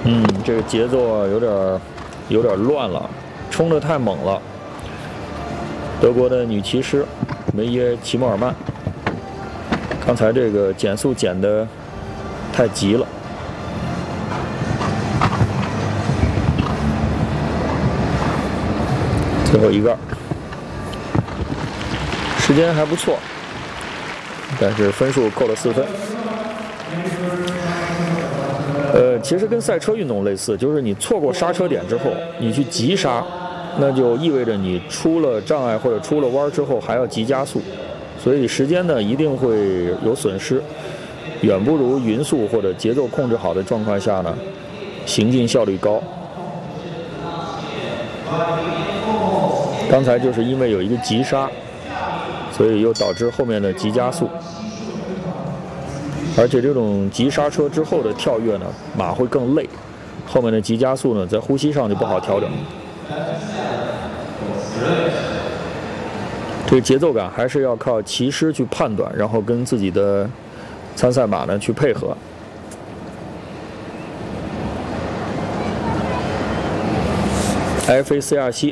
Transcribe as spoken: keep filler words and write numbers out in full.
嗯，这个节奏啊有点有点乱了，冲得太猛了。德国的女骑师梅耶齐默尔曼，刚才这个减速减得太急了。最后一个，时间还不错，但是分数扣了四分。呃，其实跟赛车运动类似，就是你错过刹车点之后，你去急刹，那就意味着你出了障碍或者出了弯之后还要急加速，所以时间呢一定会有损失，远不如匀速或者节奏控制好的状况下呢，行进效率高。刚才就是因为有一个急刹，所以又导致后面的急加速。而且这种急刹车之后的跳跃呢，马会更累，后面的急加速呢，在呼吸上就不好调整。这个节奏感还是要靠骑师去判断，然后跟自己的参赛马呢去配合。F A C R 七